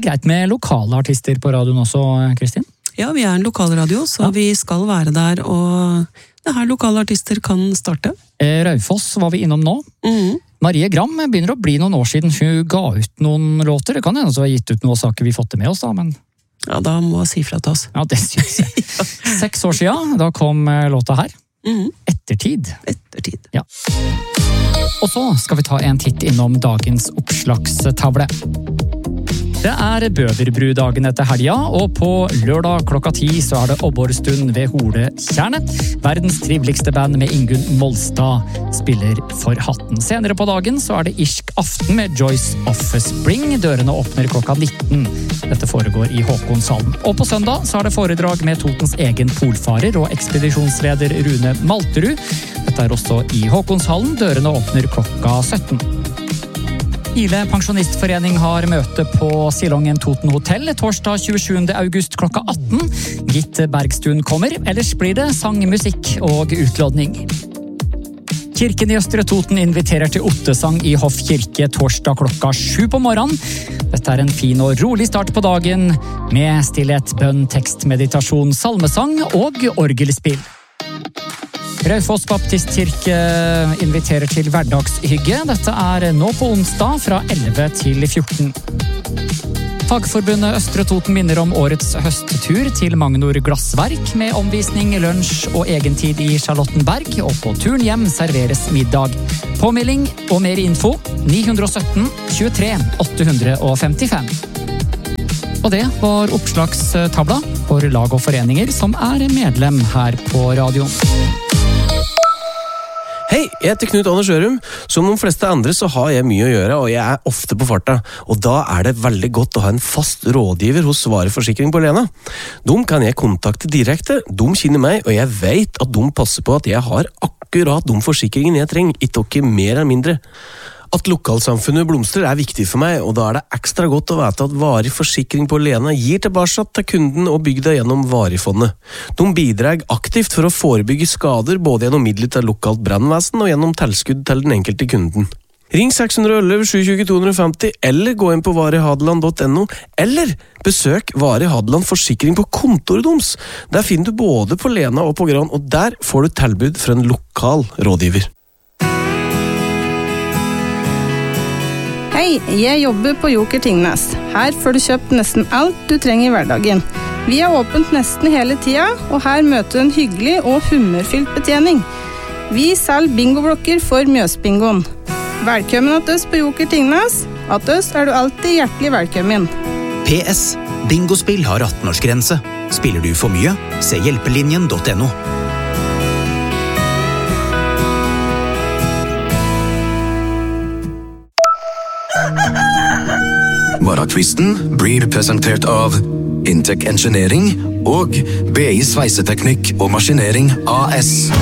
greit med lokale artister på radioen også, Kristin? Ja, vi en lokalradio, så vi skal være der, og det her lokale artister kan starte. Raufoss var vi innom nå. Marie Gram begynner å bli noen år siden. Hun ga ut noen låter. Det kan hende så har gitt ut noe saker vi fått det med oss, da, men... Ja, da må jeg si fra til oss. Ja, det synes jeg. 6 år siden, da kom låta her. Ettertid. Ettertid. Ja. Og så skal vi ta en titt innom dagens oppslagstavle. Det Bøverbrudagen etter helga, og på lørdag klokka 10 så det Obborstund ved Holtjernet. Verdens triveligste band med Ingunn Molstad spiller for hatten. Senere på dagen så det irsk aften med Joyce Offspring. Dørene åpner klokka 19. Dette foregår i Håkonshallen. Og på søndag så det foredrag med Totens egen polfarer og ekspedisjonsleder Rune Malterud. Dette også i Håkonshallen. Dørene åpner klokka 17. Ile Pensjonistforening har møte på Silongen Toten Hotel torsdag 27. august klokka 18. Gitt Bergstuen kommer, ellers blir det sang, musikk og utlodning. Kirken i Østre Toten inviterer til ottesang i Hoff kirke torsdag klokka 7 på morgenen. Dette en fin og rolig start på dagen, med stillhet, bønn, tekst, meditasjon, salmesang og orgelspill. Raufoss Baptistkirke inviterer til hverdagshygge. Dette nå på onsdag fra 11 til 14. Fagforbundet Østre Toten minner om årets høsttur til Magnor Glassverk med omvisning, lunsj og egentid i Charlottenberg, og på turen hjem serveres middag. Påmelding og mer info 917 23 855. Og det var oppslagstavla for lag og foreninger som medlem her på radioen. Hei, jeg heter Knut Anders Ørum. Som de fleste andre så har jeg mye å gjøre, og jeg ofte på farta. Og da det veldig godt å ha en fast rådgiver hos Svare Forsikring på Lena. De kan jeg kontakte direkte, de kjenner meg, og jeg vet at de passer på at jeg har akkurat de forsikringene jeg trenger, ikke mer eller mindre. At lokalsamfunnet blomstrer viktig for meg, og da det ekstra godt å vite at Varig Forsikring på Lena gir tilbake til kunden og bygda gjennom Varifondet. De bidrar aktivt for å forebygge skader, både gjennom midler til lokalt brannvesen og gjennom tilskudd til den enkelte kunden. Ring 611 720 250, eller gå inn på varihadeland.no, eller besøk Vari Hadeland Forsikring på kontoret deres. Der finner du både på Lena og på Gran, og der får du tilbud fra en lokal rådgiver. Hei, jeg jobber på Joker Tingnes. Her får du kjøpt nesten alt du trenger i hverdagen. Vi åpent nesten hele tida, og her møter du en hyggelig og humørfylt betjening. Vi selger bingoblokker for Mjøsbingoen. Velkommen til oss på Joker Tingnes. Til oss du alltid hjertelig velkommen. PS. Bingospill har 18-årsgrense. Spiller du for mye? Se hjelpelinjen.no. Morgenquisten blir presentert av Intec Engineering og BI Sveiseteknikk og Maskinering AS.